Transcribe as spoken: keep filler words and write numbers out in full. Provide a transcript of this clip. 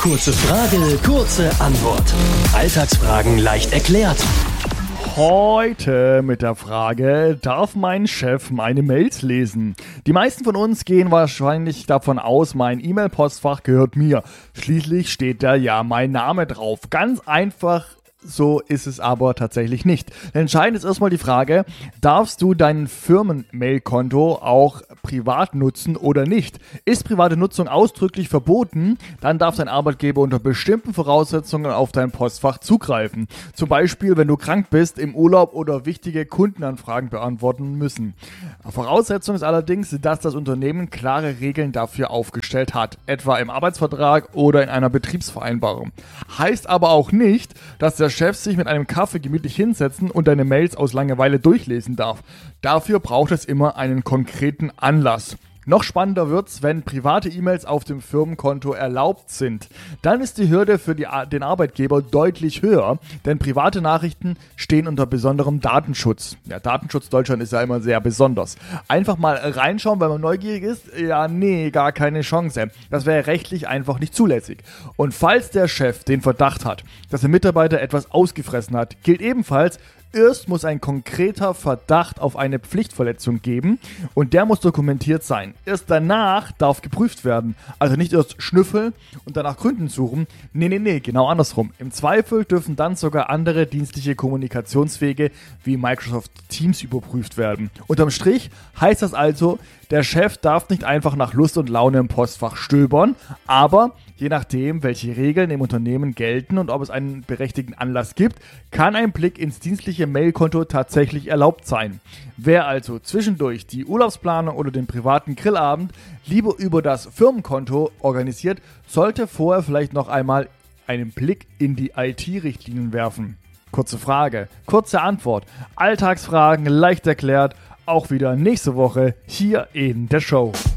Kurze Frage, kurze Antwort. Alltagsfragen leicht erklärt. Heute mit der Frage, darf mein Chef meine Mails lesen? Die meisten von uns gehen wahrscheinlich davon aus, mein E-Mail-Postfach gehört mir. Schließlich steht da ja mein Name drauf. Ganz einfach. So ist es aber tatsächlich nicht. Entscheidend ist erstmal die Frage, darfst du dein Firmen-Mail-Konto auch privat nutzen oder nicht? Ist private Nutzung ausdrücklich verboten, dann darf dein Arbeitgeber unter bestimmten Voraussetzungen auf dein Postfach zugreifen. Zum Beispiel, wenn du krank bist, im Urlaub oder wichtige Kundenanfragen beantworten müssen. Voraussetzung ist allerdings, dass das Unternehmen klare Regeln dafür aufgestellt hat, etwa im Arbeitsvertrag oder in einer Betriebsvereinbarung. Heißt aber auch nicht, dass der Chef sich mit einem Kaffee gemütlich hinsetzen und deine Mails aus Langeweile durchlesen darf. Dafür braucht es immer einen konkreten Anlass. Noch spannender wird's, wenn private E-Mails auf dem Firmenkonto erlaubt sind. Dann ist die Hürde für die, den Arbeitgeber deutlich höher, denn private Nachrichten stehen unter besonderem Datenschutz. Ja, Datenschutz Deutschland ist ja immer sehr besonders. Einfach mal reinschauen, wenn man neugierig ist? Ja, nee, gar keine Chance. Das wäre rechtlich einfach nicht zulässig. Und falls der Chef den Verdacht hat, dass der Mitarbeiter etwas ausgefressen hat, gilt ebenfalls, erst muss ein konkreter Verdacht auf eine Pflichtverletzung geben und der muss dokumentiert sein. Erst danach darf geprüft werden. Also nicht erst schnüffeln und danach Gründen suchen. Nee, nee, nee, genau andersrum. Im Zweifel dürfen dann sogar andere dienstliche Kommunikationswege wie Microsoft Teams überprüft werden. Unterm Strich heißt das also, der Chef darf nicht einfach nach Lust und Laune im Postfach stöbern, aber je nachdem, welche Regeln im Unternehmen gelten und ob es einen berechtigten Anlass gibt, kann ein Blick ins dienstliche Mailkonto tatsächlich erlaubt sein. Wer also zwischendurch die Urlaubsplanung oder den privaten Grillabend lieber über das Firmenkonto organisiert, sollte vorher vielleicht noch einmal einen Blick in die I T-Richtlinien werfen. Kurze Frage, kurze Antwort, Alltagsfragen leicht erklärt, auch wieder nächste Woche hier in der Show.